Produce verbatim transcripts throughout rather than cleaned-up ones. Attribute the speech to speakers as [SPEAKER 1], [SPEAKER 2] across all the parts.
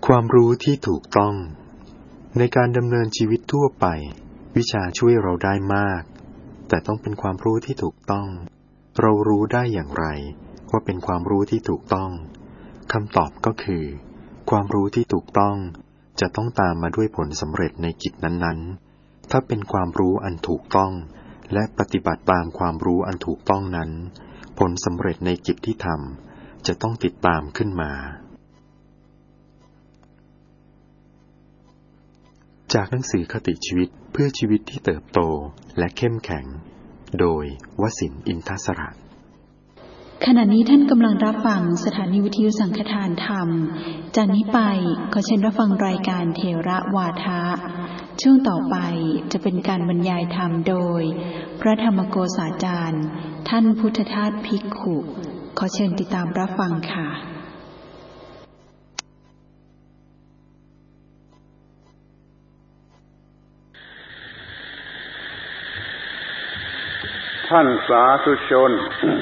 [SPEAKER 1] ความรู้ที่ถูกต้องในการดำเนินชีวิตทั่วไปวิชาช่วยเราได้มากแต่ต้องเป็นความรู้ที่ถูกต้องเรารู้ได้อย่างไรว่าเป็นความรู้ที่ถูกต้องคำตอบก็คือความรู้ที่ถูกต้องจะต้องตามมาด้วยผลสำเร็จในกิจนั้นๆถ้าเป็นความรู้อันถูกต้องและปฏิบัติตามความรู้อันถูกต้องนั้นผลสำเร็จในกิจที่ทำจะต้องติดตามขึ้นมาจากหนังสือคติชีวิตเพื่อชีวิตที่เติบโตและเข้มแข็งโดยวสินทร์ อินทศระ
[SPEAKER 2] ขณะนี้ท่านกำลังรับฟังสถานีวิทยุสังฆทานธรรมจากนี้ไปขอเชิญรับฟังรายการเถระวาทะช่วงต่อไปจะเป็นการบรรยายธรรมโดยพระธรรมโกษาจารย์ท่านพุทธทาสภิกขุขอเชิญติดตามรับฟังค่ะ
[SPEAKER 3] ท่านสาธุชน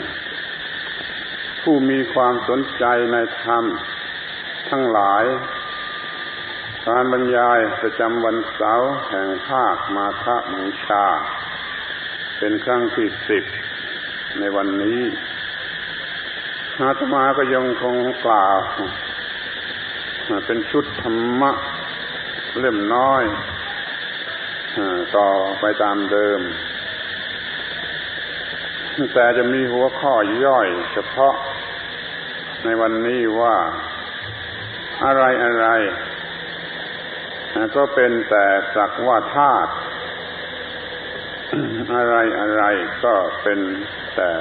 [SPEAKER 3] ผู้มีความสนใจในธรรมทั้งหลายการบรรยายประจำวันเสาร์แห่งภาคมาฆบูชาเป็นครั้งที่สิบในวันนี้อาตมาก็ยังคงกล่าวเป็นชุดธรรมะเล่มน้อยต่อไปตามเดิมแต่จะมีหัวข้อย่อยเฉพาะในวันนี้ว่าอะไรอะไรก็เป็นแต่สักว่าธาตุอะไรอะไรก็เป็นแต่